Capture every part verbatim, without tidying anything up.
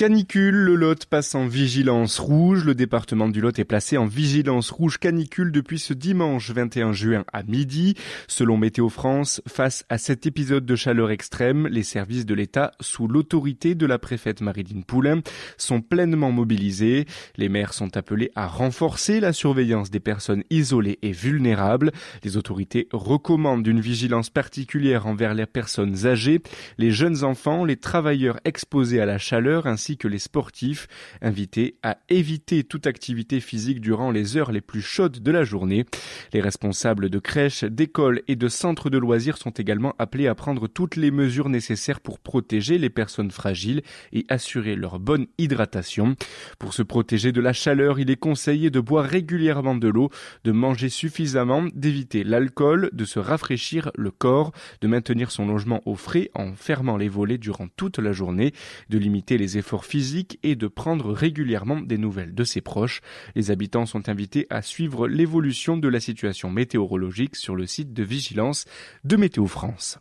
Canicule, le Lot passe en vigilance rouge. Le département du Lot est placé en vigilance rouge canicule depuis ce dimanche vingt et un juin à midi. Selon Météo France, face à cet épisode de chaleur extrême, les services de l'État, sous l'autorité de la préfète Maryline Poulain, sont pleinement mobilisés. Les maires sont appelés à renforcer la surveillance des personnes isolées et vulnérables. Les autorités recommandent une vigilance particulière envers les personnes âgées, les jeunes enfants, les travailleurs exposés à la chaleur ainsi que les sportifs, invités à éviter toute activité physique durant les heures les plus chaudes de la journée. Les responsables de crèches, d'écoles et de centres de loisirs sont également appelés à prendre toutes les mesures nécessaires pour protéger les personnes fragiles et assurer leur bonne hydratation. Pour se protéger de la chaleur, il est conseillé de boire régulièrement de l'eau, de manger suffisamment, d'éviter l'alcool, de se rafraîchir le corps, de maintenir son logement au frais en fermant les volets durant toute la journée, de limiter les efforts physiques et de prendre régulièrement des nouvelles de ses proches. Les habitants sont invités à suivre l'évolution de la situation météorologique sur le site de vigilance de Météo France.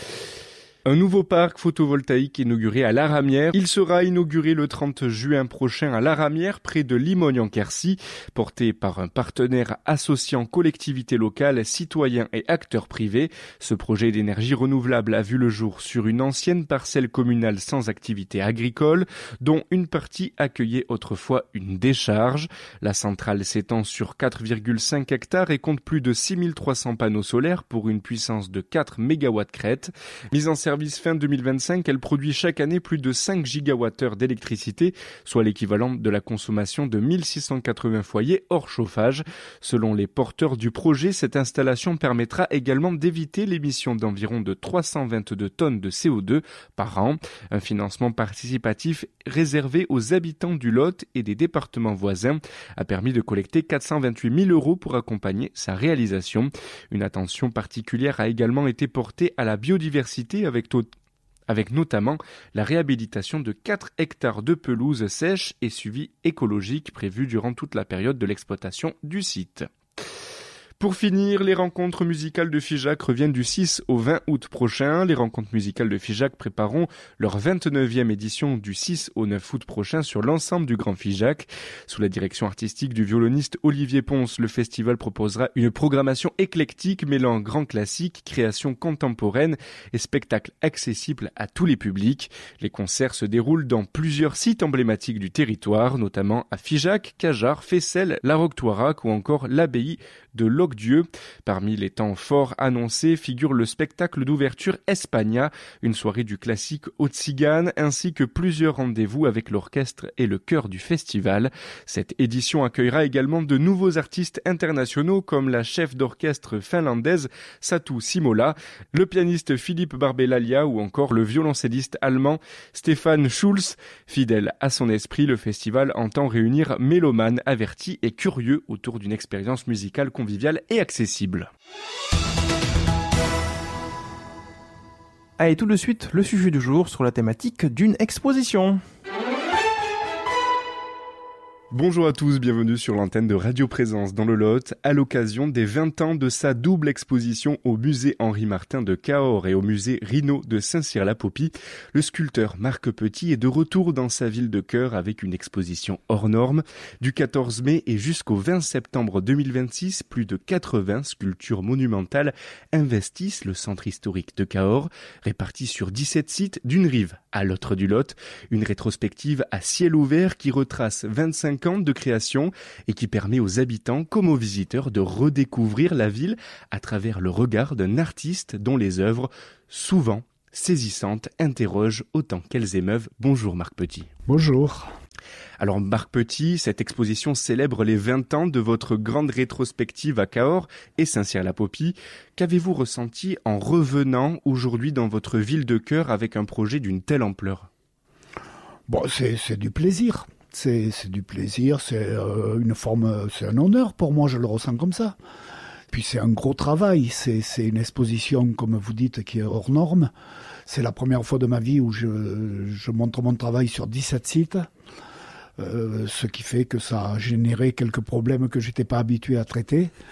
Un nouveau parc photovoltaïque inauguré à Laramière. Il sera inauguré le trente juin prochain à Laramière, près de Limogne-en-Quercy, porté par un partenaire associant collectivités locales, citoyens et acteurs privés. Ce projet d'énergie renouvelable a vu le jour sur une ancienne parcelle communale sans activité agricole, dont une partie accueillait autrefois une décharge. La centrale s'étend sur quatre virgule cinq hectares et compte plus de six mille trois cents panneaux solaires pour une puissance de quatre mégawatts crête. Mise en service fin deux mille vingt-cinq, elle produit chaque année plus de cinq gigawattheures d'électricité, soit l'équivalent de la consommation de mille six cent quatre-vingts foyers hors chauffage. Selon les porteurs du projet, cette installation permettra également d'éviter l'émission d'environ de trois cent vingt-deux tonnes de C O deux par an. Un financement participatif réservé aux habitants du Lot et des départements voisins a permis de collecter quatre cent vingt-huit mille euros pour accompagner sa réalisation. Une attention particulière a également été portée à la biodiversité avec avec notamment la réhabilitation de quatre hectares de pelouse sèche et suivi écologique prévu durant toute la période de l'exploitation du site. Pour finir, les rencontres musicales de Figeac reviennent du six au vingt août prochain. Les rencontres musicales de Figeac prépareront leur vingt-neuvième édition du six au neuf août prochain sur l'ensemble du Grand Figeac. Sous la direction artistique du violoniste Olivier Ponce, le festival proposera une programmation éclectique mêlant grands classiques, créations contemporaines et spectacles accessibles à tous les publics. Les concerts se déroulent dans plusieurs sites emblématiques du territoire, notamment à Figeac, Cajarc, Fessel, La Roque-Toirac ou encore l'abbaye de Locdieu. Parmi les temps forts annoncés figure le spectacle d'ouverture Espagna, une soirée du classique haute cigane, ainsi que plusieurs rendez-vous avec l'orchestre et le chœur du festival. Cette édition accueillera également de nouveaux artistes internationaux comme la chef d'orchestre finlandaise Satu Simola, le pianiste Philippe Barbelalia ou encore le violoncelliste allemand Stefan Schulz. Fidèle à son esprit, le festival entend réunir mélomanes avertis et curieux autour d'une expérience musicale conviviale et accessible. Allez, tout de suite, le sujet du jour sur la thématique d'une exposition. Bonjour à tous, bienvenue sur l'antenne de Radio Présence dans le Lot, à l'occasion des vingt ans de sa double exposition au musée Henri Martin de Cahors et au musée Rino de Saint-Cyr-la-Popie. Le sculpteur Marc Petit est de retour dans sa ville de cœur avec une exposition hors norme. Du quatorze mai et jusqu'au vingt septembre deux mille vingt-six, plus de quatre-vingts sculptures monumentales investissent le centre historique de Cahors, réparties sur dix-sept sites d'une rive à l'autre du Lot. Une rétrospective à ciel ouvert qui retrace vingt-cinq ans de création et qui permet aux habitants comme aux visiteurs de redécouvrir la ville à travers le regard d'un artiste dont les œuvres, souvent saisissantes, interrogent autant qu'elles émeuvent. Bonjour Marc Petit. Bonjour. Alors Marc Petit, cette exposition célèbre les vingt ans de votre grande rétrospective à Cahors et Saint-Cyr-la-Popie. Qu'avez-vous ressenti en revenant aujourd'hui dans votre ville de cœur avec un projet d'une telle ampleur ? Bon, c'est, c'est du plaisir. C'est, c'est du plaisir, c'est euh, une forme, c'est un honneur pour moi, je le ressens comme ça. Puis c'est un gros travail, c'est, c'est une exposition, comme vous dites, qui est hors norme. C'est la première fois de ma vie où je, je montre mon travail sur dix-sept sites, euh, ce qui fait que ça a généré quelques problèmes que j'étais pas habitué à traiter.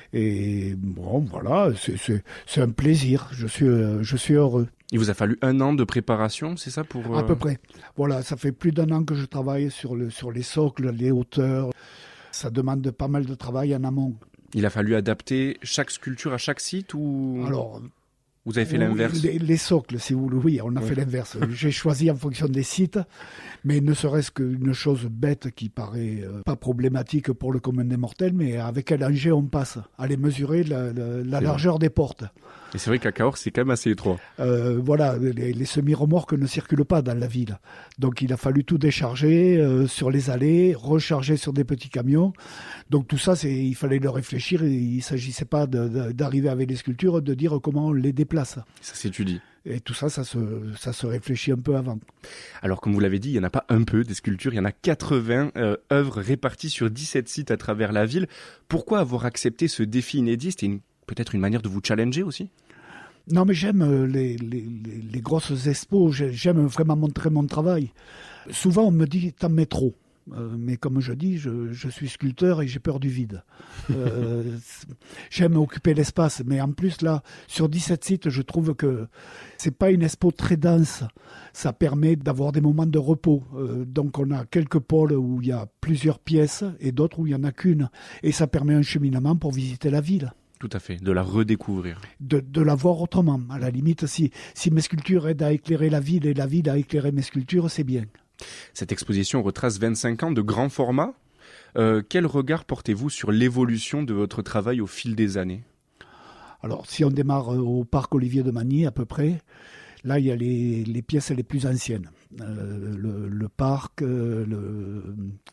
Et bon, voilà, c'est, c'est, c'est un plaisir. Je suis, euh, je suis heureux. Il vous a fallu un an de préparation, c'est ça pour euh... À peu près. Voilà, ça fait plus d'un an que je travaille sur, le, sur les socles, les hauteurs. Ça demande pas mal de travail en amont. Il a fallu adapter chaque sculpture à chaque site ou... Alors, vous avez fait l'inverse? les, les socles, si vous voulez, oui, on a oui. fait l'inverse. J'ai choisi en fonction des sites, mais ne serait-ce qu'une chose bête qui paraît euh, pas problématique pour le commun des mortels, mais avec quel engin on passe? Aller mesurer la, la, la largeur vrai. des portes. Et c'est vrai qu'à Cahors, c'est quand même assez étroit. Euh, voilà, les, les semi-remorques ne circulent pas dans la ville. Donc il a fallu tout décharger euh, sur les allées, recharger sur des petits camions. Donc tout ça, c'est, il fallait le réfléchir. Et il ne s'agissait pas de, de, d'arriver avec les sculptures, de dire comment on les déplace. Ça s'étudie. Et tout ça, ça se, ça se réfléchit un peu avant. Alors, comme vous l'avez dit, il n'y en a pas un peu des sculptures, il y en a quatre-vingts euh, œuvres réparties sur dix-sept sites à travers la ville. Pourquoi avoir accepté ce défi inédit? C'était une, peut-être une manière de vous challenger aussi? Non, mais j'aime les, les, les, les grosses expos, j'aime vraiment montrer mon travail. Souvent, on me dit « t'en mets trop ». Euh, mais comme je dis, je, je suis sculpteur et j'ai peur du vide. Euh, j'aime occuper l'espace, mais en plus là, sur dix-sept sites, je trouve que c'est pas une expo très dense. Ça permet d'avoir des moments de repos. Euh, donc on a quelques pôles où il y a plusieurs pièces et d'autres où il y en a qu'une, et ça permet un cheminement pour visiter la ville. Tout à fait, de la redécouvrir. De, de la voir autrement. À la limite, si, si mes sculptures aident à éclairer la ville et la ville à éclairer mes sculptures, c'est bien. Cette exposition retrace vingt-cinq ans de grand format. Euh, quel regard portez-vous sur l'évolution de votre travail au fil des années? Alors, si on démarre au parc Olivier de Magny, à peu près, là, il y a les, les pièces les plus anciennes. Euh, le, le parc, euh, le,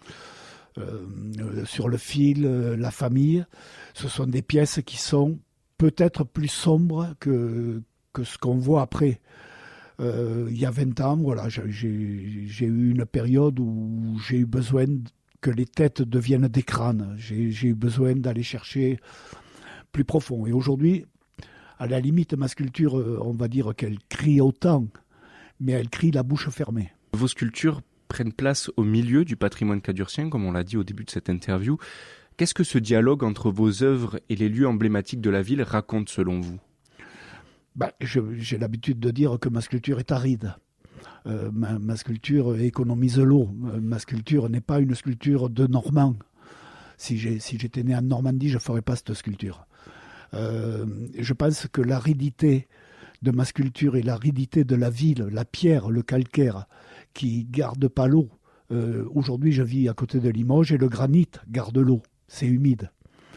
euh, sur le fil, euh, la famille, ce sont des pièces qui sont peut-être plus sombres que, que ce qu'on voit après. Euh, il y a vingt ans, voilà, j'ai, j'ai eu une période où j'ai eu besoin que les têtes deviennent des crânes. J'ai, j'ai eu besoin d'aller chercher plus profond. Et aujourd'hui, à la limite, ma sculpture, on va dire qu'elle crie autant, mais elle crie la bouche fermée. Vos sculptures prennent place au milieu du patrimoine cadurcien, comme on l'a dit au début de cette interview. Qu'est-ce que ce dialogue entre vos œuvres et les lieux emblématiques de la ville raconte selon vous? Ben, je, j'ai l'habitude de dire que ma sculpture est aride. Euh, ma, ma sculpture économise l'eau. Ma sculpture n'est pas une sculpture de Normand. Si, j'ai, si j'étais né en Normandie, je ne ferais pas cette sculpture. Euh, je pense que l'aridité de ma sculpture et l'aridité de la ville, la pierre, le calcaire, qui ne garde pas l'eau. Euh, aujourd'hui, je vis à côté de Limoges et le granit garde l'eau. C'est humide.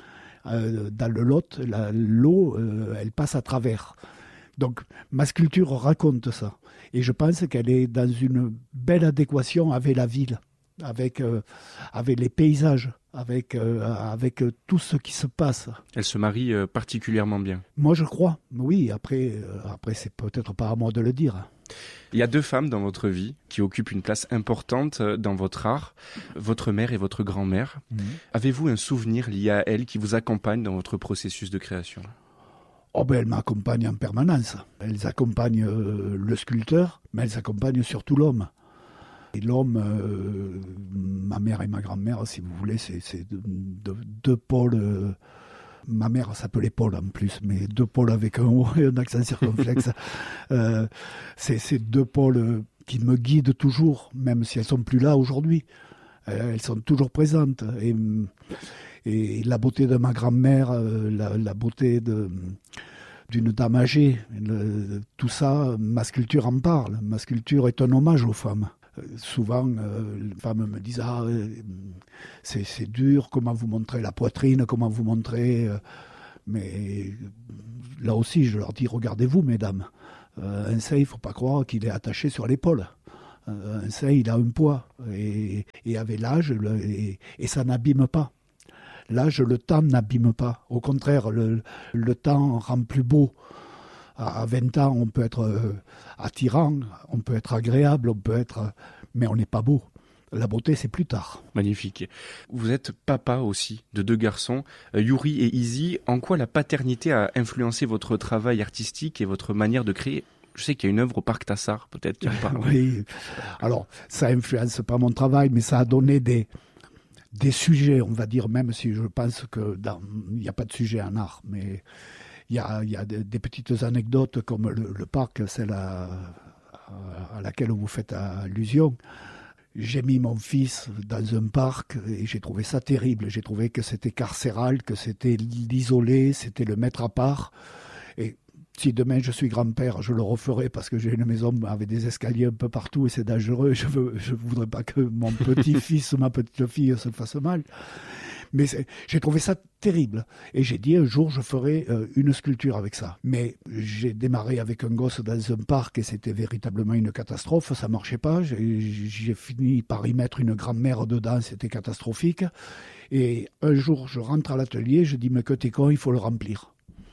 Euh, dans le Lot, la, l'eau, euh, elle passe à travers. Donc, ma sculpture raconte ça. Et je pense qu'elle est dans une belle adéquation avec la ville, avec, euh, avec les paysages, avec, euh, avec tout ce qui se passe. Elle se marie euh, particulièrement bien. Moi, je crois. Oui, après, euh, après, c'est peut-être pas à moi de le dire. Il y a deux femmes dans votre vie qui occupent une place importante dans votre art, votre mère et votre grand-mère. Mmh. Avez-vous un souvenir lié à elles qui vous accompagne dans votre processus de création ? Oh ben, elles m'accompagnent en permanence. Elles accompagnent euh, le sculpteur, mais elles accompagnent surtout l'homme. Et l'homme, euh, ma mère et ma grand-mère, si vous voulez, c'est, c'est deux, deux, deux pôles. Euh, ma mère s'appelait Paul en plus, mais deux pôles avec un O et un accent circonflexe. euh, c'est, c'est deux pôles qui me guident toujours, même si elles sont plus là aujourd'hui. Euh, elles sont toujours présentes. Et, et la beauté de ma grand-mère, euh, la, la beauté de, d'une dame âgée, le, tout ça, ma sculpture en parle. Ma sculpture est un hommage aux femmes. Euh, souvent, euh, les femmes me disent « Ah, c'est, c'est dur, comment vous montrez la poitrine, comment vous montrez... Euh, » Mais là aussi, je leur dis « Regardez-vous, mesdames, euh, un sein, il ne faut pas croire qu'il est attaché sur l'épaule. » Un sein, il a un poids, et, et avec l'âge, le, et, et ça n'abîme pas. L'âge, le temps n'abîme pas. Au contraire, le, le temps rend plus beau. À vingt ans, on peut être euh, attirant, on peut être agréable, on peut être... mais on n'est pas beau. La beauté, c'est plus tard. Magnifique. Vous êtes papa aussi de deux garçons, Yuri et Izzy. En quoi la paternité a influencé votre travail artistique et votre manière de créer ? Je sais qu'il y a une œuvre au Parc Tassard, peut-être. Qui en parle. Oui, alors ça influence pas mon travail, mais ça a donné des, des sujets, on va dire, même si je pense que il n'y a pas de sujet en art, mais il y a, y a des, des petites anecdotes comme le, le parc, celle à, à laquelle vous faites allusion. J'ai mis mon fils dans un parc et j'ai trouvé ça terrible. J'ai trouvé que c'était carcéral, que c'était l'isoler, c'était le mettre à part. Et si demain je suis grand-père, je le referai parce que j'ai une maison avec des escaliers un peu partout et c'est dangereux. Je veux, je voudrais pas que mon petit-fils ou ma petite-fille se fasse mal. Mais j'ai trouvé ça terrible. Et j'ai dit un jour, je ferai euh, une sculpture avec ça. Mais j'ai démarré avec un gosse dans un parc et c'était véritablement une catastrophe. Ça marchait pas. J'ai, j'ai fini par y mettre une grand-mère dedans. C'était catastrophique. Et un jour, je rentre à l'atelier. Je dis, mais que t'es con, il faut le remplir.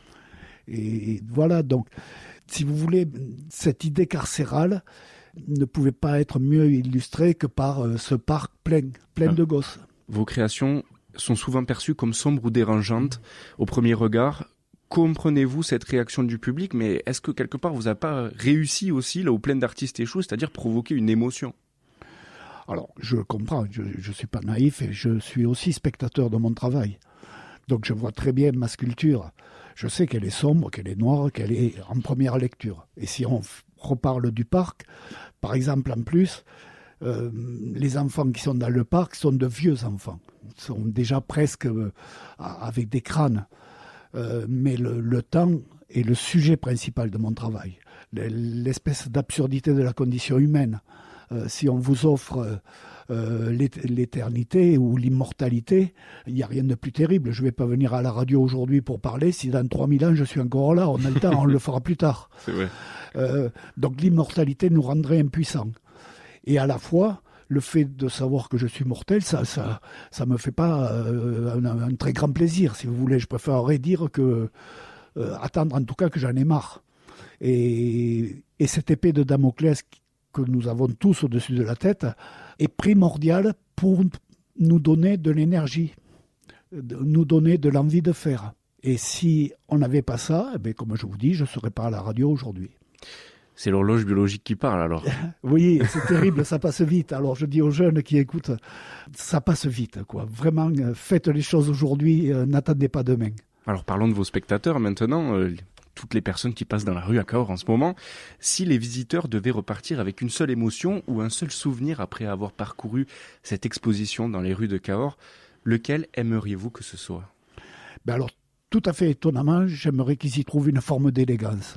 Et voilà, donc, si vous voulez, cette idée carcérale ne pouvait pas être mieux illustrée que par euh, ce parc plein, plein ah. de gosses. Vos créations sont souvent perçues comme sombres ou dérangeantes au premier regard. Comprenez-vous cette réaction du public, mais est-ce que quelque part vous n'avez pas réussi aussi, là où plein d'artistes échouent, c'est-à-dire provoquer une émotion ? Alors, je comprends, je ne suis pas naïf et je suis aussi spectateur de mon travail. Donc je vois très bien ma sculpture. Je sais qu'elle est sombre, qu'elle est noire, qu'elle est en première lecture. Et si on reparle du parc, par exemple en plus, euh, les enfants qui sont dans le parc sont de vieux enfants. Ils sont déjà presque euh, avec des crânes. Euh, mais le, le temps est le sujet principal de mon travail. L'espèce d'absurdité de la condition humaine. Euh, si on vous offre euh, l'éternité ou l'immortalité, il n'y a rien de plus terrible. Je ne vais pas venir à la radio aujourd'hui pour parler. Si dans trois mille ans je suis encore là, on a le temps, on le fera plus tard. C'est vrai. Euh, donc l'immortalité nous rendrait impuissants. Et à la fois, le fait de savoir que je suis mortel, ça ça, ça me fait pas euh, un, un très grand plaisir, si vous voulez. Je préférerais dire que, euh, attendre en tout cas que j'en ai marre. Et, et cette épée de Damoclès que nous avons tous au-dessus de la tête est primordiale pour nous donner de l'énergie, nous donner de l'envie de faire. Et si on n'avait pas ça, eh bien, comme je vous dis, je ne serais pas à la radio aujourd'hui. C'est l'horloge biologique qui parle alors. Oui, c'est terrible, ça passe vite. Alors je dis aux jeunes qui écoutent, ça passe vite, quoi. Vraiment, faites les choses aujourd'hui, euh, n'attendez pas demain. Alors parlons de vos spectateurs maintenant. Euh... toutes les personnes qui passent dans la rue à Cahors en ce moment, si les visiteurs devaient repartir avec une seule émotion ou un seul souvenir après avoir parcouru cette exposition dans les rues de Cahors, lequel aimeriez-vous que ce soit ? Ben alors, tout à fait étonnamment, j'aimerais qu'ils y trouvent une forme d'élégance.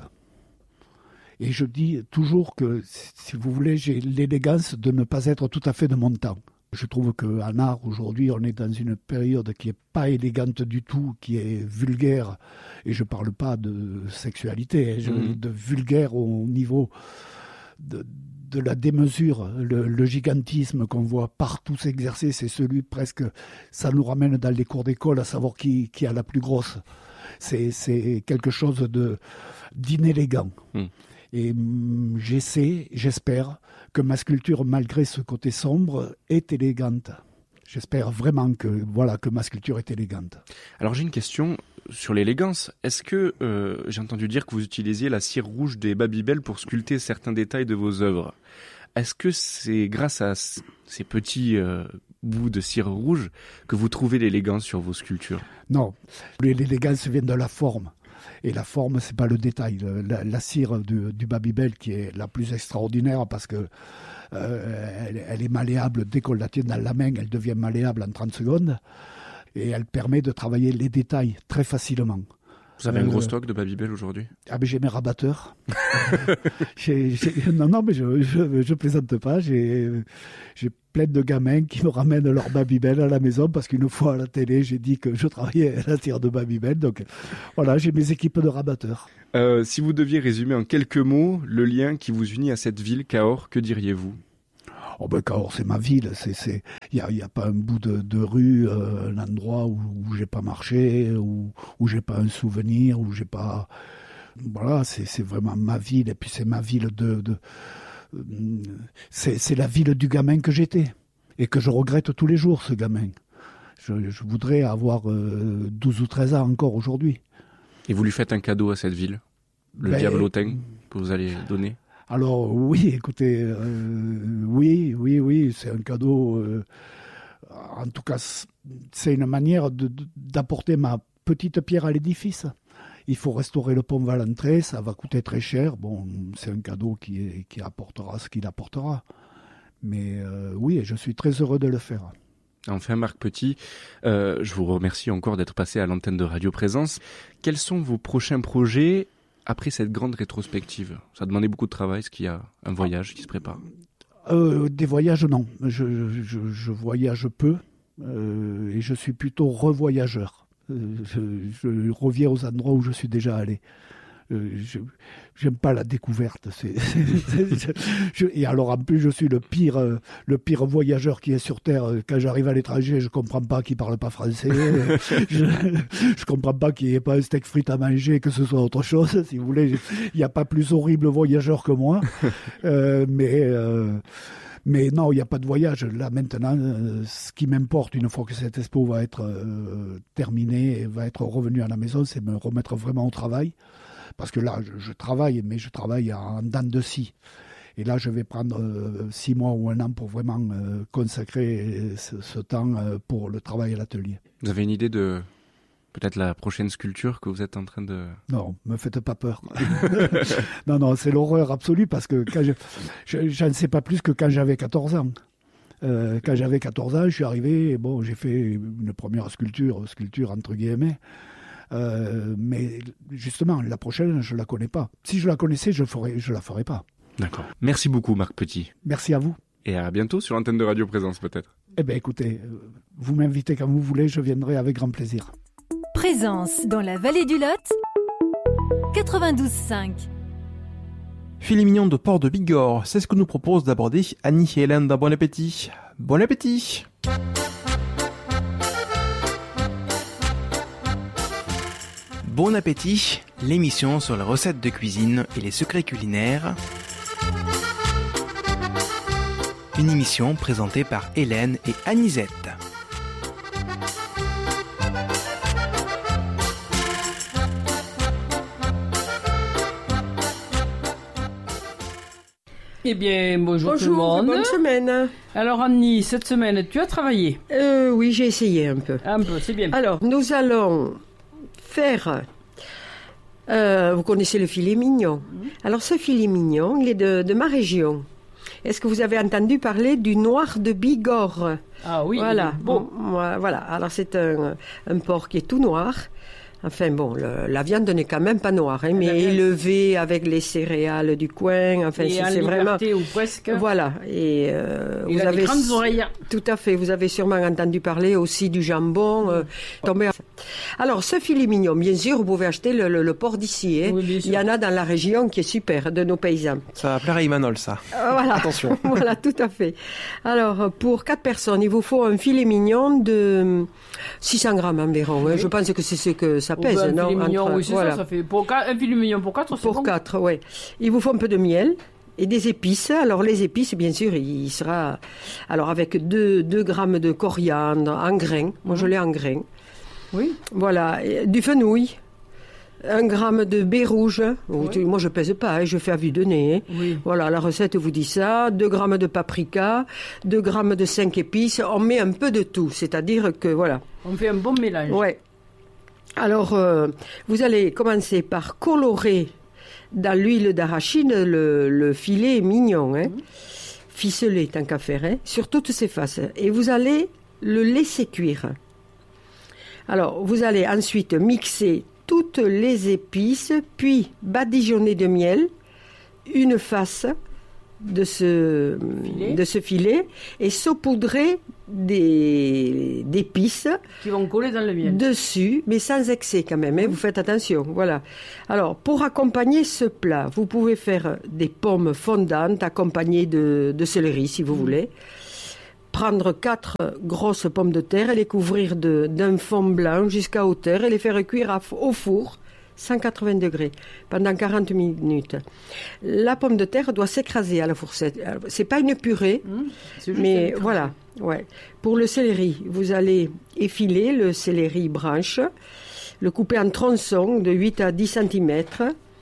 Et je dis toujours que, si vous voulez, j'ai l'élégance de ne pas être tout à fait de mon temps. Je trouve qu'en art, aujourd'hui, on est dans une période qui n'est pas élégante du tout, qui est vulgaire. Et je ne parle pas de sexualité, je, mmh. de vulgaire au niveau de, de la démesure. Le, le gigantisme qu'on voit partout s'exercer, c'est celui presque... Ça nous ramène dans les cours d'école à savoir qui, qui a la plus grosse. C'est, c'est quelque chose de, d'inélégant. Mmh. Et j'essaie, j'espère, que ma sculpture, malgré ce côté sombre, est élégante. J'espère vraiment que, voilà, que ma sculpture est élégante. Alors j'ai une question sur l'élégance. Est-ce que, euh, j'ai entendu dire que vous utilisiez la cire rouge des Babybel pour sculpter certains détails de vos œuvres. Est-ce que c'est grâce à ces petits euh, bouts de cire rouge que vous trouvez l'élégance sur vos sculptures ? Non, l'élégance vient de la forme. Et la forme, c'est pas le détail. La, la cire du, du Babybel qui est la plus extraordinaire parce que euh, elle, elle est malléable. Dès qu'on la tient dans la main, elle devient malléable en trente secondes. Et elle permet de travailler les détails très facilement. Vous avez euh, un gros stock de Babybel aujourd'hui ? Ah ben j'ai mes rabatteurs. j'ai, j'ai, non, non, mais je, je, je plaisante pas. J'ai, j'ai plein de gamins qui me ramènent leur Babybel à la maison parce qu'une fois à la télé, j'ai dit que je travaillais à la tire de Babybel. Donc voilà, j'ai mes équipes de rabatteurs. Euh, si vous deviez résumer en quelques mots le lien qui vous unit à cette ville, Cahors, que diriez-vous ? Oh ben Cahors, c'est ma ville. C'est, c'est, y a, y a pas un bout de, de rue, euh, un endroit où, où j'ai pas marché, où, où j'ai pas un souvenir, où j'ai pas. Voilà, c'est, c'est vraiment ma ville. Et puis c'est ma ville de. de c'est, c'est la ville du gamin que j'étais et que je regrette tous les jours, ce gamin. Je, je voudrais avoir euh, douze ou treize ans encore aujourd'hui. Et vous lui faites un cadeau à cette ville, le ben, diablotin que vous allez donner ? Alors oui, écoutez, euh, oui, oui, oui, c'est un cadeau euh, en tout cas, c'est une manière de, de, d'apporter ma petite pierre à l'édifice. Il faut restaurer le pont Valentré, ça va coûter très cher. Bon, c'est un cadeau qui, est, qui apportera ce qu'il apportera. Mais euh, oui, je suis très heureux de le faire. Enfin, Marc Petit, euh, je vous remercie encore d'être passé à l'antenne de Radio Présence. Quels sont vos prochains projets après cette grande rétrospective? Ça a demandé beaucoup de travail, est-ce qu'il y a un voyage qui se prépare? euh, Des voyages, non. Je, je, je voyage peu euh, et je suis plutôt revoyageur. Je, je reviens aux endroits où je suis déjà allé. Je j'aime pas la découverte. C'est, c'est, c'est, je, et alors en plus je suis le pire, euh, le pire voyageur qui est sur terre. Quand j'arrive à l'étranger, je comprends pas qu'ils parlent pas français. je, je comprends pas qu'il n'y ait pas un steak frites à manger, que ce soit autre chose. Si vous voulez, il n'y a pas plus horrible voyageur que moi. Euh, mais euh, Mais non, il n'y a pas de voyage. Là, maintenant, euh, ce qui m'importe, une fois que cette expo va être euh, terminée et va être revenue à la maison, c'est me remettre vraiment au travail. Parce que là, je, je travaille, mais je travaille en dents de scie. Et là, je vais prendre euh, six mois ou un an pour vraiment euh, consacrer ce, ce temps euh, pour le travail à l'atelier. Vous avez une idée de peut-être la prochaine sculpture que vous êtes en train de... Non, me faites pas peur. non, non, c'est l'horreur absolue parce que quand je, je, je ne sais pas plus que quand j'avais quatorze ans. Euh, quand j'avais quatorze ans, je suis arrivé, et bon, j'ai fait une première sculpture, sculpture entre guillemets. Euh, mais justement, la prochaine, je la connais pas. Si je la connaissais, je ferais, je la ferais pas. D'accord. Merci beaucoup, Marc Petit. Merci à vous. Et à bientôt sur l'antenne de Radio Présence, peut-être. Eh bien, écoutez, vous m'invitez quand vous voulez, je viendrai avec grand plaisir. Présence dans la vallée du Lot, quatre-vingt-douze cinq. Filet mignon de porc de Bigorre, c'est ce que nous propose d'aborder Annie et Hélène d'un Bon Appétit. Bon appétit! Bon Appétit, l'émission sur les recettes de cuisine et les secrets culinaires. Une émission présentée par Hélène et Anisette. Eh bien, bonjour, bonjour tout le monde. Bonne semaine. Alors Annie, cette semaine, tu as travaillé? euh, Oui, j'ai essayé un peu. Un peu, c'est bien. Alors, nous allons faire... Euh, vous connaissez le filet mignon. Mmh. Alors, ce filet mignon, il est de, de ma région. Est-ce que vous avez entendu parler du noir de Bigorre? Ah oui, voilà. Bon. Voilà. Alors, c'est un, un porc qui est tout noir. Enfin bon, le, la viande n'est quand même pas noire, hein, mais élevée avec les céréales du coin. Enfin, et c'est, en c'est vraiment. Ou presque. Voilà. Et euh, il vous a avez des grandes oreilles. Tout à fait. Vous avez sûrement entendu parler aussi du jambon. Euh, tombé. Alors, ce filet mignon, bien sûr, vous pouvez acheter le, le, le porc d'ici. Hein. Oui, il y en a dans la région qui est super, de nos paysans. Ça va plaire à Imanol, ça. Euh, voilà. Attention. Voilà, tout à fait. Alors, pour quatre personnes, il vous faut un filet mignon de six cents grammes environ. Oui. Hein. Je pense que c'est ce que ça pèse, ben, non? Un filet mignon, Entre, oui, c'est voilà. ça. Ça fait pour quatre, un filet mignon pour quatre, c'est Pour bon. quatre, oui. Il vous faut un peu de miel et des épices. Alors, les épices, bien sûr, il sera... Alors, avec deux, deux grammes de coriandre en grains. Moi, mmh. je l'ai en grains. Oui. Voilà. Et du fenouil. Un gramme de baie rouge. Oui. Moi, je pèse pas, hein, je fais à vue de nez. Hein. Oui. Voilà, la recette vous dit ça. Deux grammes de paprika, deux grammes de cinq épices. On met un peu de tout, c'est-à-dire que, voilà. On fait un bon mélange. Ouais. Alors, euh, vous allez commencer par colorer dans l'huile d'arachide le, le filet mignon, hein, mmh. ficelé tant qu'à faire, hein, sur toutes ses faces. Et vous allez le laisser cuire. Alors, vous allez ensuite mixer toutes les épices, puis badigeonner de miel une face de ce filet, de ce filet et saupoudrer des, d'épices qui vont coller dans le miel dessus, mais sans excès quand même, hein, vous faites attention, voilà. Alors, pour accompagner ce plat, vous pouvez faire des pommes fondantes accompagnées de, de céleri, si vous mmh. voulez. Prendre quatre grosses pommes de terre et les couvrir de, d'un fond blanc jusqu'à hauteur et les faire cuire à, au four, cent quatre-vingts degrés, pendant quarante minutes. La pomme de terre doit s'écraser à la fourchette. C'est pas une purée, mmh, mais voilà. Ouais. Pour le céleri, vous allez effiler le céleri branche, le couper en tronçons de huit à dix centimètres.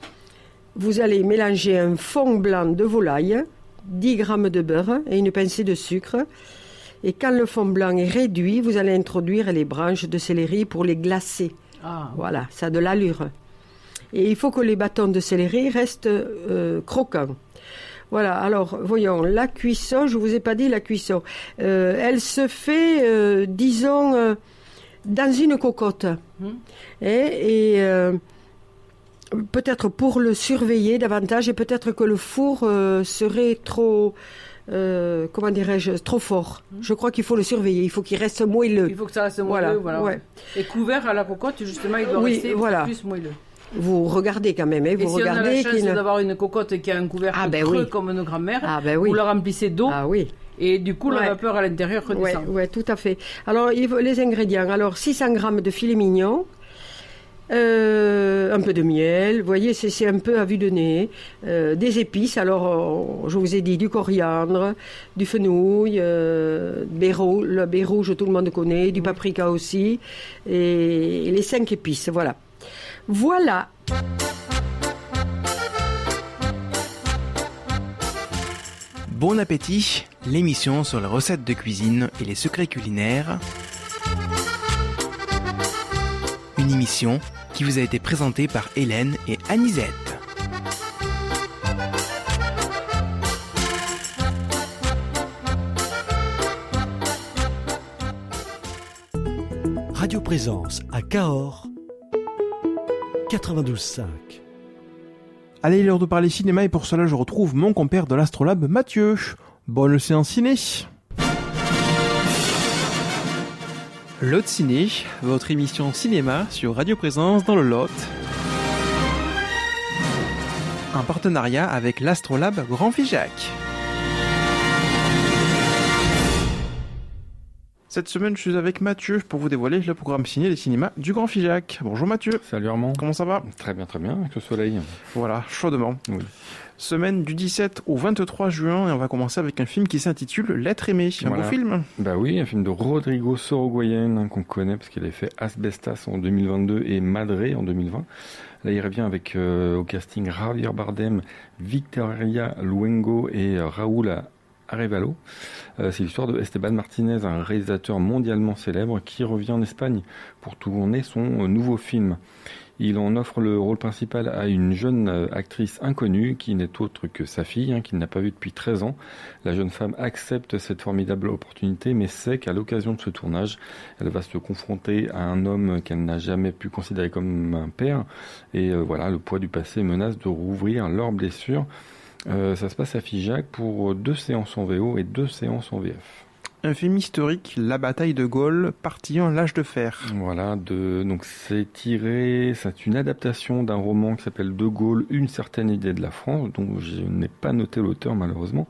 Vous allez mélanger un fond blanc de volaille, dix grammes de beurre et une pincée de sucre. Et quand le fond blanc est réduit, vous allez introduire les branches de céleri pour les glacer. Ah, Voilà, ça a de l'allure. Et il faut que les bâtons de céleri restent euh, croquants. Voilà, alors voyons, la cuisson, je vous ai pas dit la cuisson. Euh, elle se fait, euh, disons, euh, dans une cocotte. Mmh. Et, et euh, peut-être pour le surveiller davantage, et peut-être que le four euh, serait trop... Euh, comment dirais-je, trop fort. Je crois qu'il faut le surveiller, il faut qu'il reste moelleux. Il faut que ça reste moelleux, Voilà, voilà. ouais. Et couvert à la cocotte, justement, il doit Oui, rester voilà. plus moelleux. Vous regardez quand même, hein, Et vous si regardez on a la chance qu'il ne- d'avoir une cocotte qui a un couvercle Ah, ben creux oui. comme nos grands-mères, Ah ben oui. vous la remplissez d'eau Ah oui. et du coup la Ouais. vapeur à l'intérieur Ouais, redescend. ouais, tout à fait. Alors, il faut- les ingrédients. Alors, six cents grammes de filet mignon, euh, un peu de miel, vous voyez, c'est, c'est un peu à vue de nez, euh, des épices. Alors, euh, je vous ai dit du coriandre, du fenouil, euh, baie rou- le baie rouge, tout le monde connaît, du paprika aussi, et, et les cinq épices, voilà. Voilà. Bon appétit, l'émission sur les recettes de cuisine et les secrets culinaires. Une émission qui vous a été présentée par Hélène et Anisette. Radio Présence à Cahors, quatre-vingt-douze cinq. Allez, il est l'heure de parler cinéma et pour cela je retrouve mon compère de l'Astrolabe, Mathieu. Bonne séance ciné. Lot Ciné, votre émission cinéma sur Radio Présence dans le Lot. Un partenariat avec l'Astrolabe Grand Figeac. Cette semaine, je suis avec Mathieu pour vous dévoiler le programme ciné des cinémas du Grand Figeac. Bonjour Mathieu. Salut Armand. Comment ça va ? Très bien, très bien, avec le soleil. Voilà, chaudement. Oui. Semaine du dix-sept au vingt-trois juin et on va commencer avec un film qui s'intitule L'être aimé. Un Voilà. beau film. Bah oui, un film de Rodrigo Sorogoyen, hein, qu'on connaît parce qu'il avait fait Asbestas en deux mille vingt-deux et Madré en deux mille vingt. Là, il revient avec euh, au casting Javier Bardem, Victoria Luengo et euh, Raúl Arevalo. Euh, c'est l'histoire de Esteban Martinez, un réalisateur mondialement célèbre qui revient en Espagne pour tourner son euh, nouveau film. Il en offre le rôle principal à une jeune euh, actrice inconnue qui n'est autre que sa fille, hein, qu'il n'a pas vue depuis treize ans. La jeune femme accepte cette formidable opportunité, mais sait qu'à l'occasion de ce tournage, elle va se confronter à un homme qu'elle n'a jamais pu considérer comme un père. Et euh, voilà, le poids du passé menace de rouvrir leurs blessures. Euh, ça se passe à Figeac pour deux séances en V O et deux séances en V F. Un film historique, La bataille de Gaulle, partie un, l'âge de fer. Voilà, de, donc c'est tiré, c'est une adaptation d'un roman qui s'appelle De Gaulle, une certaine idée de la France, dont je n'ai pas noté l'auteur malheureusement.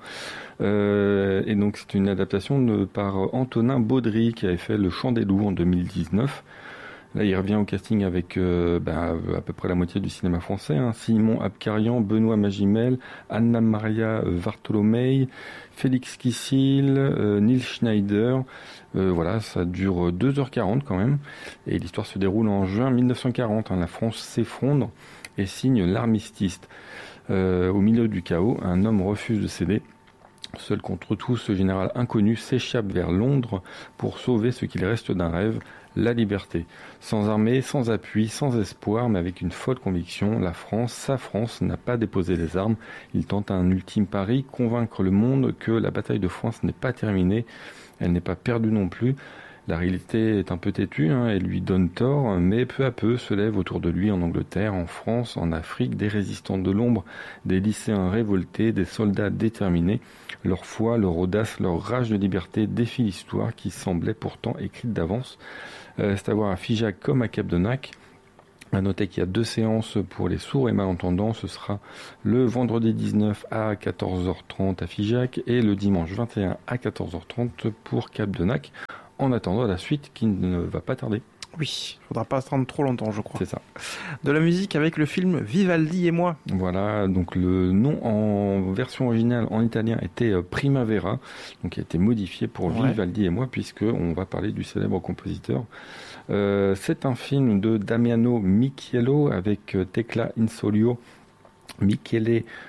Euh, et donc c'est une adaptation de, par Antonin Baudry qui avait fait Le Chant des loups en deux mille dix-neuf. Là, il revient au casting avec euh, ben, à peu près la moitié du cinéma français. Hein. Simon Abkarian, Benoît Magimel, Anna Maria Vartolomei, Félix Kissil, euh, Neil Schneider. Euh, voilà, ça dure deux heures quarante quand même. Et l'histoire se déroule en juin mille neuf cent quarante. Hein. La France s'effondre et signe l'armistice. Euh, au milieu du chaos, un homme refuse de céder. Seul contre tous, ce général inconnu s'échappe vers Londres pour sauver ce qu'il reste d'un rêve, la liberté. Sans armée, sans appui, sans espoir, mais avec une folle conviction, la France, sa France, n'a pas déposé les armes. Il tente un ultime pari, convaincre le monde que la bataille de France n'est pas terminée, elle n'est pas perdue non plus. La réalité est un peu têtue, hein, elle lui donne tort, mais peu à peu se lèvent autour de lui en Angleterre, en France, en Afrique, des résistants de l'ombre, des lycéens révoltés, des soldats déterminés. Leur foi, leur audace, leur rage de liberté défient l'histoire qui semblait pourtant écrite d'avance. Euh, c'est à voir à Figeac comme à Capdenac. À noter qu'il y a deux séances pour les sourds et malentendants. Ce sera le vendredi dix-neuf à quatorze heures trente à Figeac et le dimanche vingt et un à quatorze heures trente pour Capdenac. En attendant la suite qui ne va pas tarder. Oui, il faudra pas attendre trop longtemps, je crois. C'est ça. De la musique avec le film Vivaldi et moi. Voilà, donc le nom en version originale en italien était Primavera, donc il a été modifié pour Ouais. Vivaldi et moi, puisqu'on va parler du célèbre compositeur. Euh, c'est un film de Damiano Michiello avec Tecla Insolio, Michele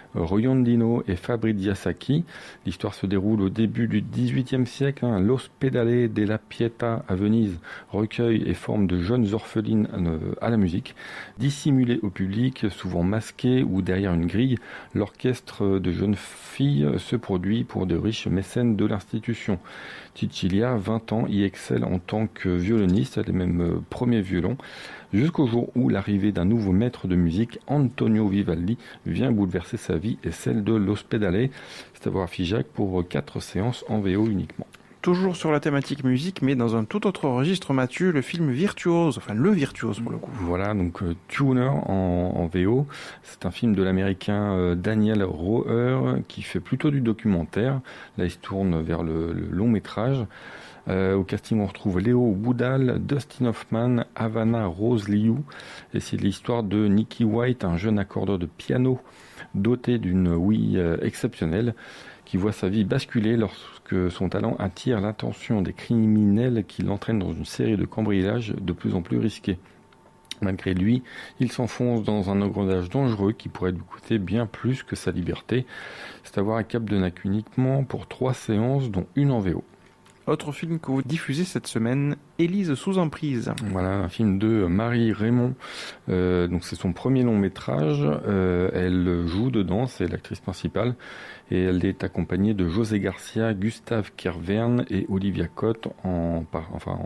Royondino et Fabrizia Sacchi. L'histoire se déroule au début du dix-huitième siècle. Hein. L'Ospedale della Pietà à Venise recueille et forme de jeunes orphelines à la musique. Dissimulées au public, souvent masquées ou derrière une grille, l'orchestre de jeunes filles se produit pour de riches mécènes de l'institution. Cecilia, vingt ans, y excelle en tant que violoniste, elle est même premier violon, jusqu'au jour où l'arrivée d'un nouveau maître de musique, Antonio Vivaldi, vient bouleverser sa vie et celle de l'Ospedale. C'est à voir à Figeac pour quatre séances en V O uniquement. Toujours sur la thématique musique, mais dans un tout autre registre, Mathieu, le film Virtuose, enfin le Virtuose pour le coup. Voilà, donc euh, Tuner en, en V O, c'est un film de l'américain euh, Daniel Roher qui fait plutôt du documentaire. Là, il se tourne vers le, le long métrage. Euh, au casting, on retrouve Léo Boudal, Dustin Hoffman, Havana Rose Liu, et c'est l'histoire de Nicky White, un jeune accordeur de piano doté d'une ouïe euh, exceptionnelle, qui voit sa vie basculer lorsque son talent attire l'attention des criminels qui l'entraînent dans une série de cambriolages de plus en plus risqués. Malgré lui, il s'enfonce dans un engrenage dangereux qui pourrait lui coûter bien plus que sa liberté. C'est à voir à Cap-de-Nac uniquement pour trois séances, dont une en V O. Autre film que vous diffusez cette semaine, Élise sous emprise. Voilà, un film de Marie Raymond. Euh, donc c'est son premier long métrage. Euh, elle joue dedans, c'est l'actrice principale. Et elle est accompagnée de José Garcia, Gustave Kervern et Olivia Cotte en, enfin,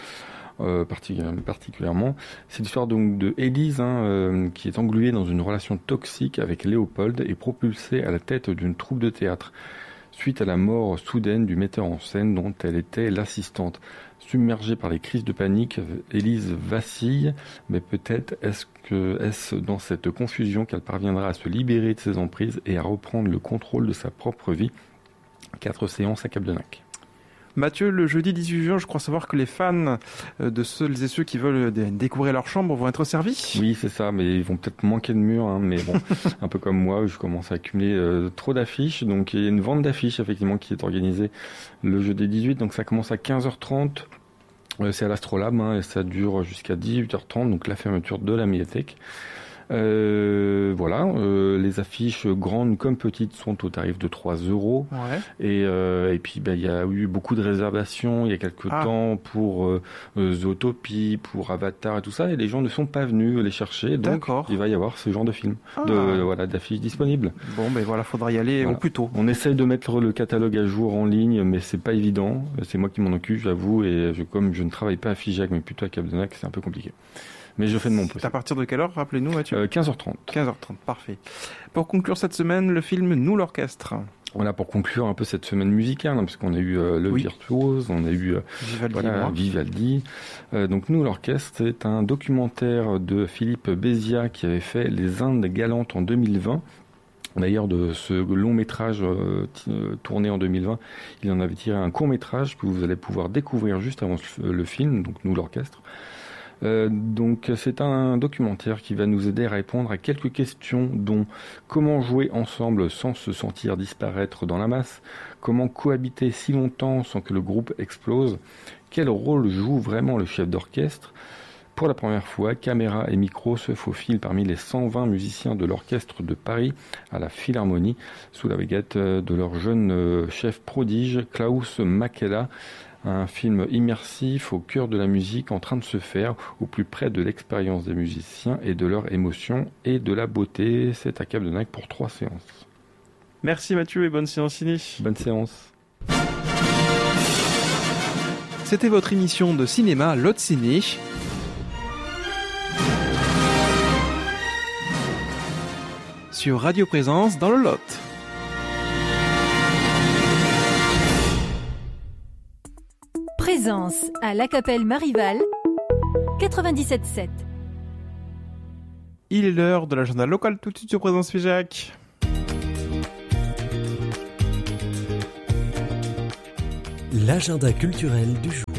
en, euh, particulièrement. C'est l'histoire donc de Élise, hein, euh, qui est engluée dans une relation toxique avec Léopold et propulsée à la tête d'une troupe de théâtre, suite à la mort soudaine du metteur en scène dont elle était l'assistante. Submergée par les crises de panique, Élise vacille, mais peut-être est-ce que est-ce dans cette confusion qu'elle parviendra à se libérer de ses emprises et à reprendre le contrôle de sa propre vie. Quatre séances à Cap-de-Nac. Mathieu, le jeudi dix-huit juin, je crois savoir que les fans de celles et ceux qui veulent découvrir leur chambre vont être servis. Oui, c'est ça, mais ils vont peut-être manquer de murs, hein, mais bon, un peu comme moi, je commence à accumuler euh, trop d'affiches. Donc il y a une vente d'affiches, effectivement, qui est organisée le jeudi dix-huit, donc ça commence à quinze heures trente. Euh, c'est à l'Astrolabe, hein, et ça dure jusqu'à dix-huit heures trente, donc la fermeture de la médiathèque. Euh, voilà, euh, les affiches grandes comme petites sont au tarif de trois euros. Ouais. Et, euh, et puis, il bah, y a eu beaucoup de réservations il y a quelques ah. temps pour euh, Zootopie, pour Avatar et tout ça, et les gens ne sont pas venus les chercher. Donc, D'accord. il va y avoir ce genre de film, ah. de, euh, voilà, d'affiches disponibles. Bon, ben voilà, faudra y aller voilà. au plus tôt. On essaye de mettre le catalogue à jour en ligne, mais c'est pas évident. C'est moi qui m'en occupe, j'avoue, et je, comme je ne travaille pas à Figeac, mais plutôt à Cap-de-Nac, c'est un peu compliqué. Mais je fais de mon possible. C'est à partir de quelle heure, rappelez-nous, Mathieu ? euh, quinze heures trente. quinze heures trente, parfait. Pour conclure cette semaine, le film Nous l'orchestre. Voilà, pour conclure un peu cette semaine musicale, hein, parce qu'on a eu euh, le oui. Virtuose, on a eu euh, Vivaldi. Voilà, Vivaldi. Euh, donc Nous l'orchestre, c'est un documentaire de Philippe Béziat qui avait fait Les Indes galantes en deux mille vingt. D'ailleurs, de ce long métrage euh, t- tourné en deux mille vingt, il en avait tiré un court métrage que vous allez pouvoir découvrir juste avant le film, donc Nous l'orchestre. Euh, donc c'est un documentaire qui va nous aider à répondre à quelques questions, dont comment jouer ensemble sans se sentir disparaître dans la masse, comment cohabiter si longtemps sans que le groupe explose, quel rôle joue vraiment le chef d'orchestre. Pour la première fois, caméra et micro se faufilent parmi les cent vingt musiciens de l'orchestre de Paris à la Philharmonie, sous la baguette de leur jeune chef prodige Klaus Makela. Un film immersif au cœur de la musique en train de se faire, au plus près de l'expérience des musiciens et de leurs émotions et de la beauté. C'est à Cap-de-Nac pour trois séances. Merci Mathieu et bonne séance ciné. Bonne séance. C'était votre émission de cinéma Lot Ciné. Sur Radio Présence dans le Lot. Présence à La Capelle Marival, quatre-vingt-dix-sept sept. Il est l'heure de l'agenda local tout de suite sur Présence Figeac. L'agenda culturel du jour.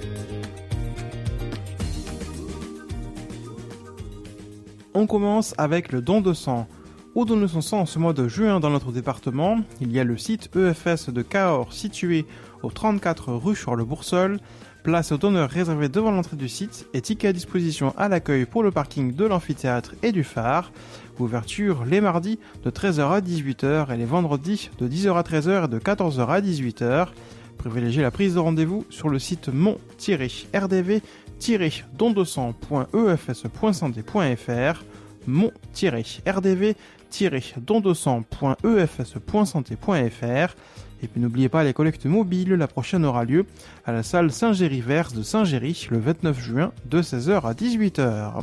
On commence avec le don de sang. Où donner son sang en ce mois de juin dans notre département? Il y a le site E F S de Cahors situé au trente-quatre rue Charles-Boursol. Place aux donneurs réservée devant l'entrée du site et tickets à disposition à l'accueil pour le parking de l'amphithéâtre et du phare. Ouverture les mardis de treize heures à dix-huit heures et les vendredis de dix heures à treize heures et de quatorze heures à dix-huit heures. Privilégiez la prise de rendez-vous sur le site mont-r d v don deux cents point e f s point santé point f r mont-r d v don deux cents point e f s point santé point f r. Et puis n'oubliez pas les collectes mobiles, la prochaine aura lieu à la salle Saint-Géry-Verse de Saint-Géry le vingt-neuf juin de seize heures à dix-huit heures.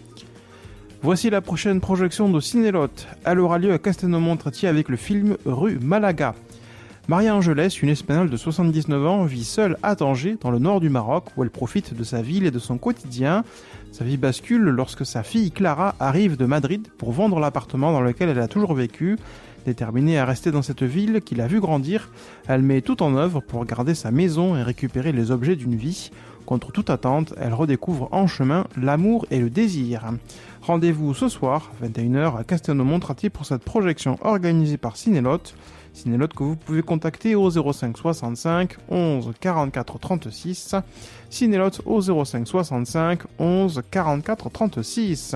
Voici la prochaine projection de Cinélotte. Elle aura lieu à Castelnau-Montratier avec le film Rue Malaga. Maria Angelès, une Espagnole de soixante-dix-neuf ans, vit seule à Tanger, dans le nord du Maroc, où elle profite de sa ville et de son quotidien. Sa vie bascule lorsque sa fille Clara arrive de Madrid pour vendre l'appartement dans lequel elle a toujours vécu. Déterminée à rester dans cette ville qui l'a vue grandir, elle met tout en œuvre pour garder sa maison et récupérer les objets d'une vie. Contre toute attente, elle redécouvre en chemin l'amour et le désir. Rendez-vous ce soir, vingt et une heures, à Castelnau-Montratier pour cette projection organisée par Cinélotte. Cinélotte que vous pouvez contacter au zéro cinq soixante-cinq onze quarante-quatre trente-six. Cinélotte au zéro cinq soixante-cinq onze quarante-quatre trente-six.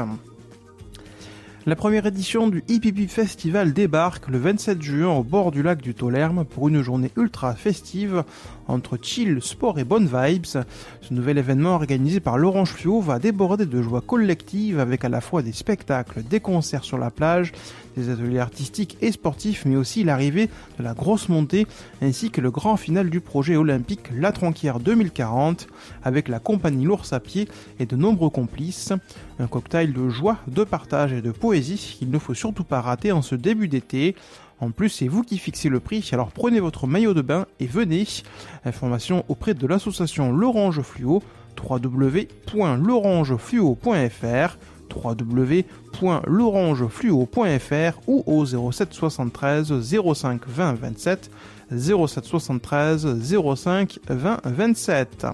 La première édition du Hip Festival débarque le vingt-sept juin au bord du lac du Taulerme pour une journée ultra festive entre chill, sport et bonnes vibes. Ce nouvel événement organisé par l'Orange Fluo va déborder de joie collective avec à la fois des spectacles, des concerts sur la plage, des ateliers artistiques et sportifs, mais aussi l'arrivée de la grosse montée ainsi que le grand final du projet olympique La Tronquière deux mille quarante avec la compagnie L'Ours à pied et de nombreux complices. Un cocktail de joie, de partage et de poésie qu'il ne faut surtout pas rater en ce début d'été. En plus, c'est vous qui fixez le prix, alors prenez votre maillot de bain et venez. Information auprès de l'association L'Orange Fluo, w w w point l'orange fluo point f r, w w w point l'orange fluo point f r ou au zéro sept soixante-treize zéro cinq vingt vingt-sept, zéro sept soixante-treize zéro cinq vingt vingt-sept.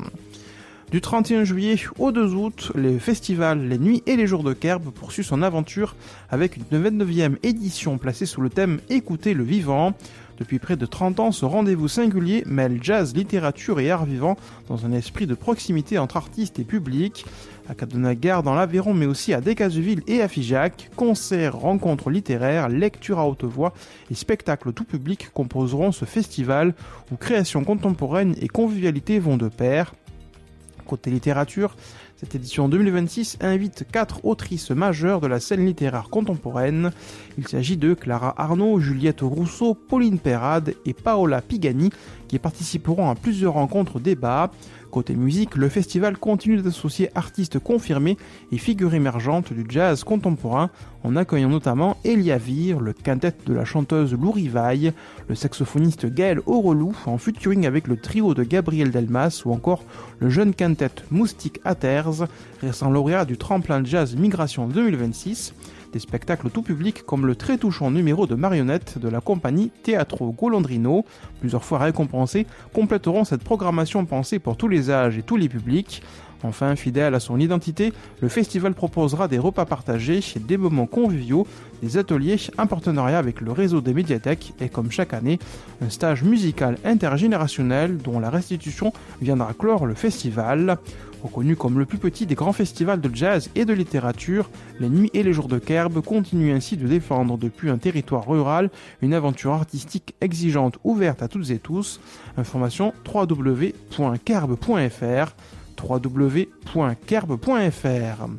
Du trente et un juillet au deux août, le festival Les Nuits et les Jours de Kerbe poursuit son aventure avec une vingt-neuvième édition placée sous le thème « Écoutez le vivant ». Depuis près de trente ans, ce rendez-vous singulier mêle jazz, littérature et art vivant dans un esprit de proximité entre artistes et public. À Cadenaga dans l'Aveyron, mais aussi à Decazeville et à Figeac, concerts, rencontres littéraires, lectures à haute voix et spectacles tout public composeront ce festival où création contemporaine et convivialité vont de pair. Côté littérature, cette édition deux mille vingt-six invite quatre autrices majeures de la scène littéraire contemporaine. Il s'agit de Clara Arnaud, Juliette Rousseau, Pauline Perrade et Paola Pigani qui participeront à plusieurs rencontres débats. Côté musique, le festival continue d'associer artistes confirmés et figures émergentes du jazz contemporain en accueillant notamment Elia Vire, le quintet de la chanteuse Lou Rivaille, le saxophoniste Gaël Aurelou en featuring avec le trio de Gabriel Delmas ou encore le jeune quintet Moustique Atters, récent lauréat du tremplin jazz Migration deux mille vingt-six. Des spectacles tout public comme le très touchant numéro de marionnettes de la compagnie Teatro Golandrino, plusieurs fois récompensés, compléteront cette programmation pensée pour tous les âges et tous les publics. Enfin, fidèle à son identité, le festival proposera des repas partagés, des moments conviviaux, des ateliers, un partenariat avec le réseau des médiathèques et comme chaque année, un stage musical intergénérationnel dont la restitution viendra clore le festival. Reconnu comme le plus petit des grands festivals de jazz et de littérature, les Nuits et les Jours de Kerbe continuent ainsi de défendre depuis un territoire rural une aventure artistique exigeante ouverte à toutes et tous. Information w w w point kerbe point f r, w w w point kerbe point f r.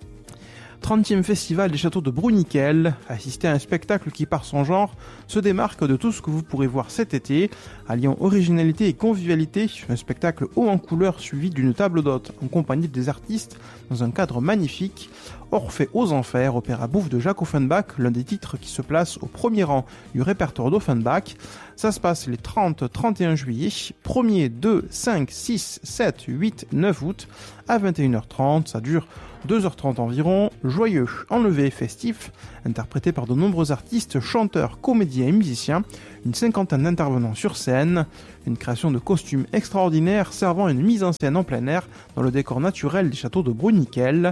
trentième festival des châteaux de Bruniquel, assister à un spectacle qui par son genre se démarque de tout ce que vous pourrez voir cet été, alliant originalité et convivialité, un spectacle haut en couleurs suivi d'une table d'hôte en compagnie des artistes dans un cadre magnifique. Orphée aux Enfers, opéra bouffe de Jacques Offenbach, l'un des titres qui se place au premier rang du répertoire d'Offenbach. Ça se passe les trente trente et un juillet, premier, deux, cinq, six, sept, huit, neuf août à vingt et une heures trente. Ça dure deux heures trente environ, joyeux, enlevé, festif, interprété par de nombreux artistes, chanteurs, comédiens et musiciens, une cinquantaine d'intervenants sur scène, une création de costumes extraordinaires servant à une mise en scène en plein air dans le décor naturel des châteaux de Bruniquel.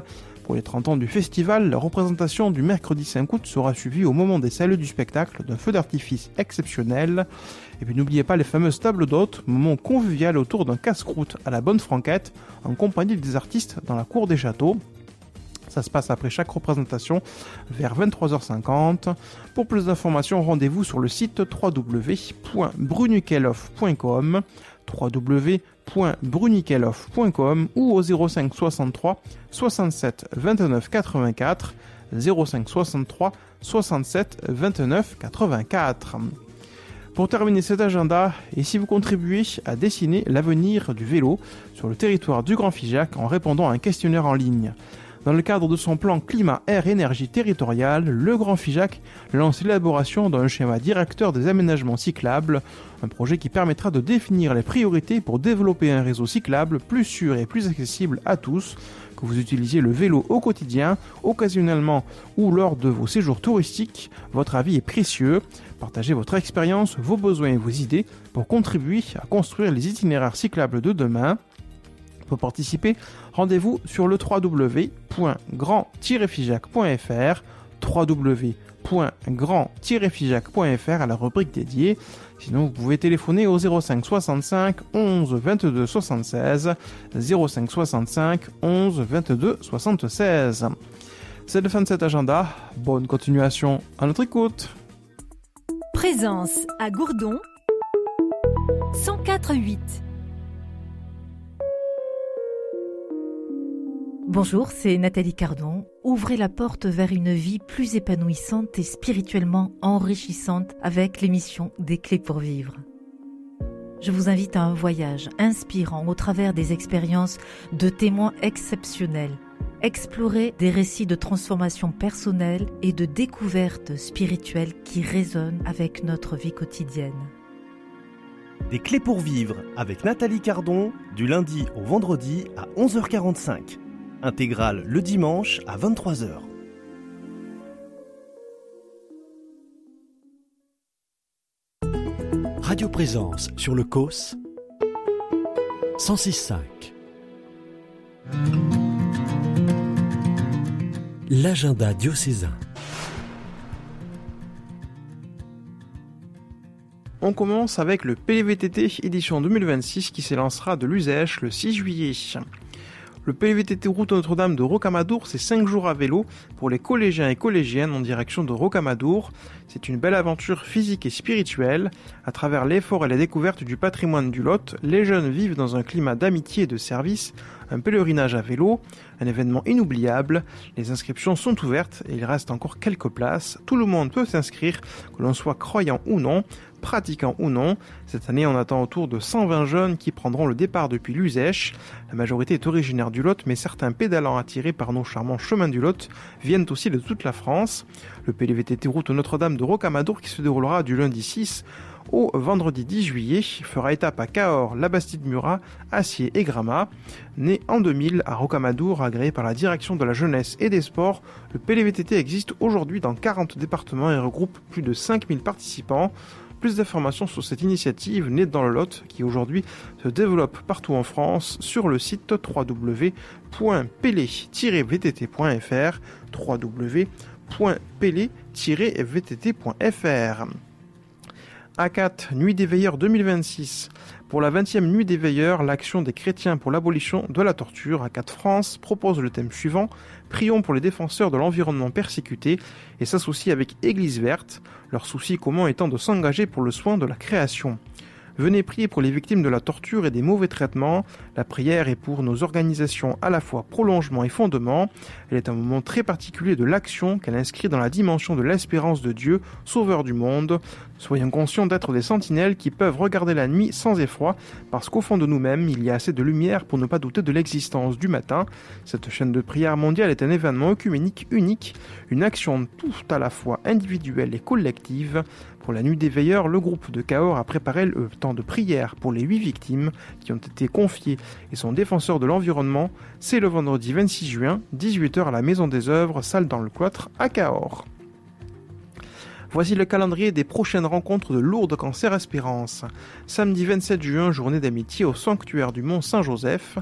Pour les trente ans du festival, la représentation du mercredi cinq août sera suivie au moment des saluts du spectacle d'un feu d'artifice exceptionnel. Et puis n'oubliez pas les fameuses tables d'hôtes, moment convivial autour d'un casse-croûte à la bonne franquette, en compagnie des artistes dans la cour des châteaux. Ça se passe après chaque représentation, vers vingt-trois heures cinquante. Pour plus d'informations, rendez-vous sur le site w w w point bruniqueloff point com, w w w point bruniqueloff point com ou au zéro cinq soixante-trois soixante-sept vingt-neuf quatre-vingt-quatre, zéro cinq soixante-trois soixante-sept vingt-neuf quatre-vingt-quatre. Pour terminer cet agenda, et si vous contribuez à dessiner l'avenir du vélo sur le territoire du Grand Figeac en répondant à un questionnaire en ligne. Dans le cadre de son plan climat-air-énergie territorial, le Grand Figeac lance l'élaboration d'un schéma directeur des aménagements cyclables, un projet qui permettra de définir les priorités pour développer un réseau cyclable plus sûr et plus accessible à tous, que vous utilisiez le vélo au quotidien, occasionnellement ou lors de vos séjours touristiques. Votre avis est précieux. Partagez votre expérience, vos besoins et vos idées pour contribuer à construire les itinéraires cyclables de demain. Pour participer, rendez-vous sur le w w w point grand tiret figeac point f r, w w w point grand tiret figeac point f r à la rubrique dédiée. Sinon, vous pouvez téléphoner au zéro cinq soixante-cinq onze vingt-deux soixante-seize, zéro cinq soixante-cinq onze vingt-deux soixante-seize. C'est la fin de cet agenda. Bonne continuation à notre écoute. Présence à Gourdon cent quatre virgule huit. Bonjour, c'est Nathalie Cardon. Ouvrez la porte vers une vie plus épanouissante et spirituellement enrichissante avec l'émission Des Clés pour Vivre. Je vous invite à un voyage inspirant au travers des expériences de témoins exceptionnels. Explorer des récits de transformation personnelle et de découverte spirituelle qui résonnent avec notre vie quotidienne. Des Clés pour Vivre avec Nathalie Cardon, du lundi au vendredi à onze heures quarante-cinq. Intégrale le dimanche à vingt-trois heures. Radio Présence sur le C O S cent six virgule cinq. L'agenda diocésain. On commence avec le P L V T T édition deux mille vingt-six qui s'élancera de l'Uzèche le six juillet. Le P L V T T route Notre-Dame de Rocamadour, c'est cinq jours à vélo pour les collégiens et collégiennes en direction de Rocamadour. C'est une belle aventure physique et spirituelle. À travers l'effort et la découverte du patrimoine du Lot, les jeunes vivent dans un climat d'amitié et de service, un pèlerinage à vélo, un événement inoubliable. Les inscriptions sont ouvertes et il reste encore quelques places. Tout le monde peut s'inscrire, que l'on soit croyant ou non, pratiquant ou non. Cette année, on attend autour de cent vingt jeunes qui prendront le départ depuis l'Uzèche. La majorité est originaire du Lot, mais certains pédalants attirés par nos charmants chemins du Lot viennent aussi de toute la France. Le P L V T T route Notre-Dame de Rocamadour, qui se déroulera du lundi six au vendredi dix juillet, fera étape à Cahors, la Bastide-Murat, Acier et Gramat. Né en deux mille à Rocamadour, agréé par la direction de la jeunesse et des sports, le P L V T T existe aujourd'hui dans quarante départements et regroupe plus de cinq mille participants. Plus d'informations sur cette initiative née dans le Lot qui aujourd'hui se développe partout en France sur le site w w w point p l e v t t point f r, w w w point p l e v t t point f r. A quatre, Nuit des Veilleurs deux mille vingt-six. Pour la vingtième Nuit des Veilleurs, l'action des chrétiens pour l'abolition de la torture, A quatre France, propose le thème suivant: Prions pour les défenseurs de l'environnement persécuté, et s'associe avec Église Verte, leur souci commun étant de s'engager pour le soin de la création. Venez prier pour les victimes de la torture et des mauvais traitements. La prière est pour nos organisations à la fois prolongement et fondement. Elle est un moment très particulier de l'action qu'elle inscrit dans la dimension de l'espérance de Dieu, sauveur du monde. Soyons conscients d'être des sentinelles qui peuvent regarder la nuit sans effroi, parce qu'au fond de nous-mêmes, il y a assez de lumière pour ne pas douter de l'existence du matin. Cette chaîne de prière mondiale est un événement œcuménique unique, une action tout à la fois individuelle et collective. Pour la Nuit des Veilleurs, le groupe de Cahors a préparé le temps de prière pour les huit victimes qui ont été confiées et sont défenseurs de l'environnement. C'est le vendredi vingt-six juin, dix-huit heures à la Maison des Œuvres, salle dans le Cloître à Cahors. Voici le calendrier des prochaines rencontres de Lourdes Cancer Espérance. Samedi vingt-sept juin, journée d'amitié au sanctuaire du Mont Saint-Joseph.